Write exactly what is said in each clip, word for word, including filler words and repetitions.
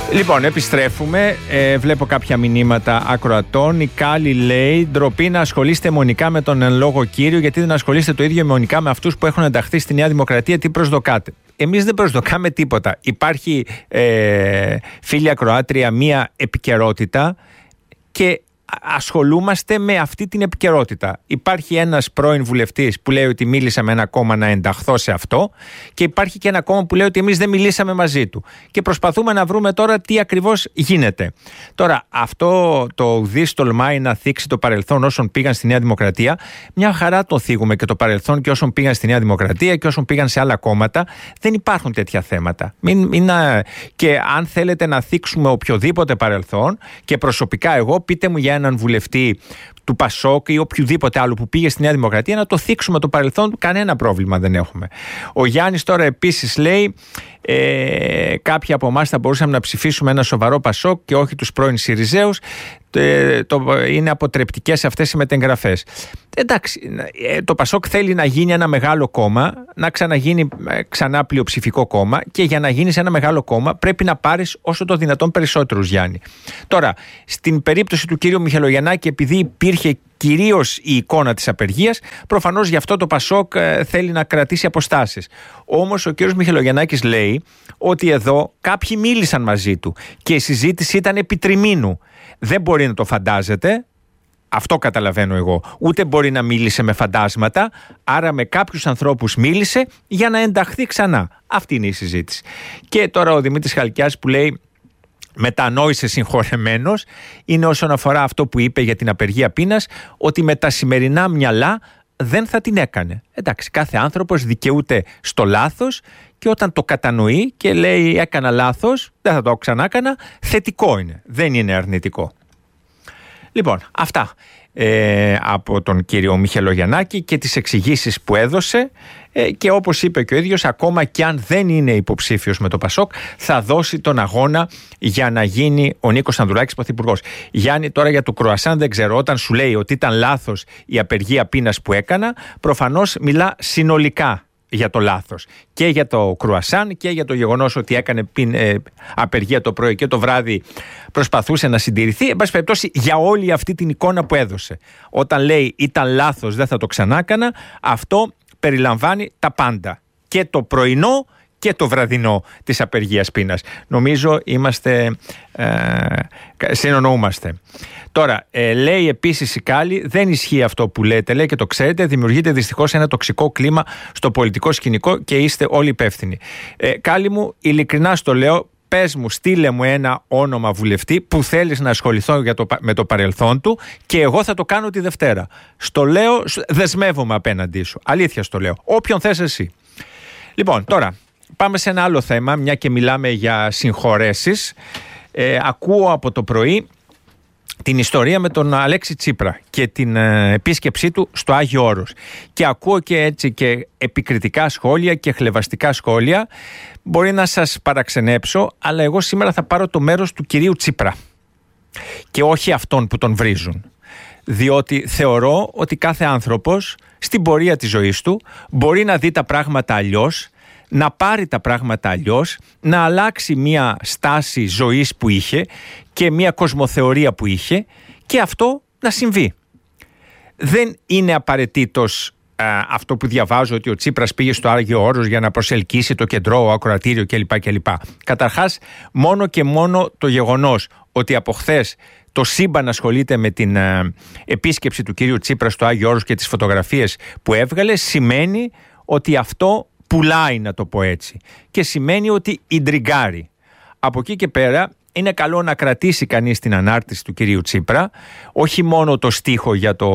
Λοιπόν, επιστρέφουμε. Ε, βλέπω κάποια μηνύματα ακροατών. Η Κάλλη λέει: ντροπή να ασχολείστε αιμονικά με τον εν λόγω κύριο, γιατί δεν ασχολείστε το ίδιο αιμονικά με αυτούς που έχουν ενταχθεί στη Νέα Δημοκρατία. Τι προσδοκάτε? Εμείς δεν προσδοκάμε τίποτα. Υπάρχει, ε, φίλη ακροάτρια, μία επικαιρότητα και ασχολούμαστε με αυτή την επικαιρότητα. Υπάρχει ένας πρώην βουλευτής που λέει ότι μίλησα με ένα κόμμα να ενταχθώ σε αυτό, και υπάρχει και ένα κόμμα που λέει ότι εμείς δεν μιλήσαμε μαζί του. Και προσπαθούμε να βρούμε τώρα τι ακριβώς γίνεται. Τώρα, αυτό το ουδής τολμάει να θίξει το παρελθόν όσων πήγαν στη Νέα Δημοκρατία. Μια χαρά το θίγουμε και το παρελθόν και όσων πήγαν στη Νέα Δημοκρατία και όσων πήγαν σε άλλα κόμματα. Δεν υπάρχουν τέτοια θέματα. Μην, μην, και αν θέλετε να θίξουμε οποιοδήποτε παρελθόν, και προσωπικά εγώ, πείτε μου για έναν βουλευτή του Πασόκ ή οποιοδήποτε άλλο που πήγε στη Νέα Δημοκρατία, να το θίξουμε το παρελθόν, κανένα πρόβλημα δεν έχουμε. Ο Γιάννης τώρα επίσης λέει: ε, κάποιοι από εμάς θα μπορούσαμε να ψηφίσουμε ένα σοβαρό Πασόκ και όχι τους πρώην Συριζέους. Ε, το, είναι αποτρεπτικές αυτές οι μετεγγραφές. Εντάξει, το Πασόκ θέλει να γίνει ένα μεγάλο κόμμα, να ξαναγίνει ξανά πλειοψηφικό κόμμα, και για να γίνεις ένα μεγάλο κόμμα πρέπει να πάρεις όσο το δυνατόν περισσότερους, Γιάννη. Τώρα, στην περίπτωση του κύριου Μιχελογιαννάκη, επειδή υπήρχε κυρίως η εικόνα της απεργίας, προφανώς γι' αυτό το Πασόκ ε, θέλει να κρατήσει αποστάσεις. Όμως ο κύριος Μιχελογιαννάκης λέει ότι εδώ κάποιοι μίλησαν μαζί του και η συζήτηση ήταν επί τριμήνου. Δεν μπορεί να το φαντάζεται, αυτό καταλαβαίνω εγώ. Ούτε μπορεί να μίλησε με φαντάσματα, άρα με κάποιους ανθρώπους μίλησε για να ενταχθεί ξανά. Αυτή είναι η συζήτηση. Και τώρα ο Δημήτρης Χαλκιάς που λέει: μετανόησε συγχωρεμένος, είναι όσον αφορά αυτό που είπε για την απεργία πείνας, ότι με τα σημερινά μυαλά δεν θα την έκανε. Εντάξει, κάθε άνθρωπος δικαιούται στο λάθος, και όταν το κατανοεί και λέει έκανα λάθος, δεν θα το ξανά έκανα, θετικό είναι, δεν είναι αρνητικό. Λοιπόν, αυτά ε, από τον κύριο Μιχελογιαννάκη και τις εξηγήσεις που έδωσε, ε, και όπως είπε και ο ίδιος, ακόμα και αν δεν είναι υποψήφιος με το Πασόκ, θα δώσει τον αγώνα για να γίνει ο Νίκος Ανδρουλάκης πρωθυπουργός. Γιάννη, τώρα για το κρουασάν δεν ξέρω, όταν σου λέει ότι ήταν λάθος η απεργία πείνας που έκανα, προφανώς μιλά συνολικά για το λάθος. Και για το κρουασάν και για το γεγονός ότι έκανε πιν, ε, απεργία το πρωί και το βράδυ προσπαθούσε να συντηρηθεί. Εν πάση περιπτώσει, για όλη αυτή την εικόνα που έδωσε. Όταν λέει ήταν λάθος, δεν θα το ξανάκανα, αυτό περιλαμβάνει τα πάντα. Και το πρωινό και το βραδινό της απεργίας πείνας. Νομίζω είμαστε, ε, συνεννοούμαστε. Τώρα, ε, λέει επίσης η Κάλλη, δεν ισχύει αυτό που λέτε, λέει, και το ξέρετε, δημιουργείται δυστυχώς ένα τοξικό κλίμα στο πολιτικό σκηνικό και είστε όλοι υπεύθυνοι. Ε, Κάλλη μου, ειλικρινά στο λέω, πες μου, στείλε μου ένα όνομα βουλευτή που θέλεις να ασχοληθώ για το, με το παρελθόν του, και εγώ θα το κάνω τη Δευτέρα. Στο λέω, δεσμεύομαι απέναντί σου. Αλήθεια στο λέω. Όποιον θες εσύ. Λοιπόν, τώρα πάμε σε ένα άλλο θέμα, μια και μιλάμε για συγχωρέσεις. Ε, ακούω από το πρωί την ιστορία με τον Αλέξη Τσίπρα και την ε, επίσκεψή του στο Άγιο Όρος. Και ακούω και έτσι και επικριτικά σχόλια και χλευαστικά σχόλια. Μπορεί να σας παραξενέψω, αλλά εγώ σήμερα θα πάρω το μέρος του κυρίου Τσίπρα και όχι αυτών που τον βρίζουν. Διότι θεωρώ ότι κάθε άνθρωπος στην πορεία της ζωής του μπορεί να δει τα πράγματα αλλιώς, να πάρει τα πράγματα αλλιώς, να αλλάξει μια στάση ζωής που είχε και μια κοσμοθεωρία που είχε, και αυτό να συμβεί. Δεν είναι απαραίτητος α, αυτό που διαβάζω, ότι ο Τσίπρας πήγε στο Άγιο Όρος για να προσελκύσει το κεντρό, ακροατήριο κλπ. κλπ. Καταρχάς, μόνο και μόνο το γεγονός ότι από χθες το σύμπαν ασχολείται με την α, επίσκεψη του κυρίου Τσίπρα στο Άγιο Όρος και τις φωτογραφίες που έβγαλε, σημαίνει ότι αυτό πουλάει, να το πω έτσι, και σημαίνει ότι ιντριγκάρει. Από εκεί και πέρα είναι καλό να κρατήσει κανείς την ανάρτηση του κυρίου Τσίπρα, όχι μόνο το στίχο για, το,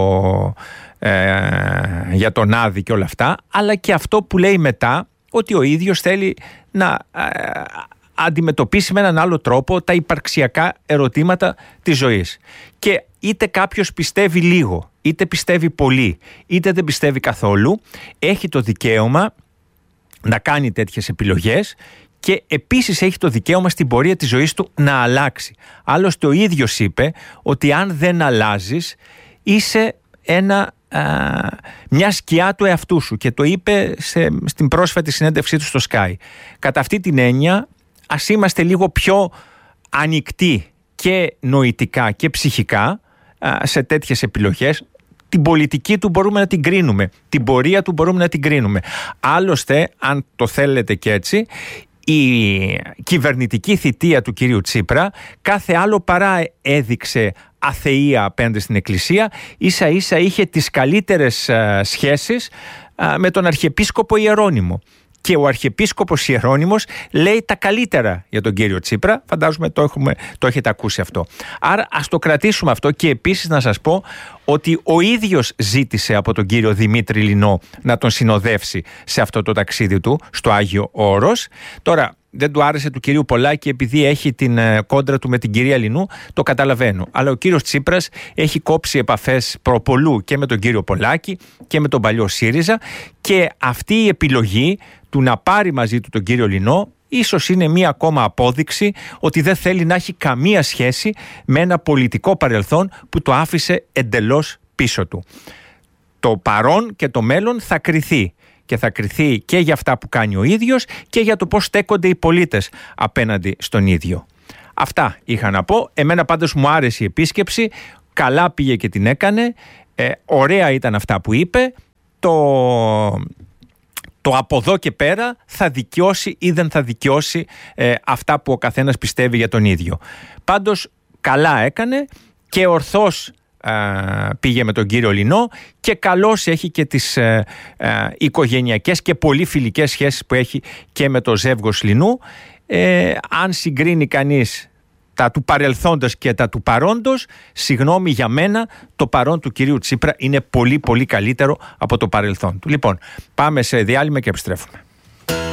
ε, για τον Άδη και όλα αυτά, αλλά και αυτό που λέει μετά, ότι ο ίδιος θέλει να ε, αντιμετωπίσει με έναν άλλο τρόπο τα υπαρξιακά ερωτήματα της ζωής. Και είτε κάποιος πιστεύει λίγο, είτε πιστεύει πολύ, είτε δεν πιστεύει καθόλου, έχει το δικαίωμα να κάνει τέτοιες επιλογές, και επίσης έχει το δικαίωμα στην πορεία της ζωής του να αλλάξει. Άλλωστε ο ίδιος είπε ότι αν δεν αλλάζεις είσαι ένα, α, μια σκιά του εαυτού σου, και το είπε σε, στην πρόσφατη συνέντευξή του στο Sky. Κατά αυτή την έννοια, ας είμαστε λίγο πιο ανοιχτή και νοητικά και ψυχικά σε τέτοιες επιλογές. Την πολιτική του μπορούμε να την κρίνουμε, την πορεία του μπορούμε να την κρίνουμε. Άλλωστε, αν το θέλετε και έτσι, η κυβερνητική θητεία του κυρίου Τσίπρα κάθε άλλο παρά έδειξε αθεία απέναντι στην Εκκλησία, ίσα ίσα είχε τις καλύτερες α, σχέσεις α, με τον Αρχιεπίσκοπο Ιερώνυμο. Και ο Αρχιεπίσκοπος Ιερώνυμος λέει τα καλύτερα για τον κύριο Τσίπρα. Φαντάζομαι το, έχουμε, το έχετε ακούσει αυτό. Άρα ας το κρατήσουμε αυτό και επίσης να σας πω ότι ο ίδιος ζήτησε από τον κύριο Δημήτρη Λινό να τον συνοδεύσει σε αυτό το ταξίδι του στο Άγιο Όρος. Τώρα δεν του άρεσε του κυρίου Πολάκη επειδή έχει την κόντρα του με την κυρία Λινού, το καταλαβαίνω. Αλλά ο κύριος Τσίπρας έχει κόψει επαφές προπολού και με τον κύριο Πολάκη και με τον παλιό ΣΥΡΙΖΑ, και αυτή η επιλογή του να πάρει μαζί του τον κύριο Λινό ίσως είναι μία ακόμα απόδειξη ότι δεν θέλει να έχει καμία σχέση με ένα πολιτικό παρελθόν που το άφησε εντελώς πίσω του. Το παρόν και το μέλλον θα κριθεί. Και θα κριθεί και για αυτά που κάνει ο ίδιος και για το πώς στέκονται οι πολίτες απέναντι στον ίδιο. Αυτά είχα να πω. Εμένα πάντως μου άρεσε η επίσκεψη. Καλά πήγε και την έκανε. Ε, ωραία ήταν αυτά που είπε. Το, το από εδώ και πέρα θα δικαιώσει ή δεν θα δικαιώσει ε, αυτά που ο καθένας πιστεύει για τον ίδιο. Πάντως καλά έκανε και ορθώς πήγε με τον κύριο Λινό, και καλώς έχει και τις ε, ε, οικογενειακές και πολύ φιλικές σχέσεις που έχει και με το ζεύγος Λινού. Ε, αν συγκρίνει κανείς τα του παρελθόντος και τα του παρόντος, συγγνώμη, για μένα το παρόν του κυρίου Τσίπρα είναι πολύ πολύ καλύτερο από το παρελθόν του. Λοιπόν, πάμε σε διάλειμμα και επιστρέφουμε.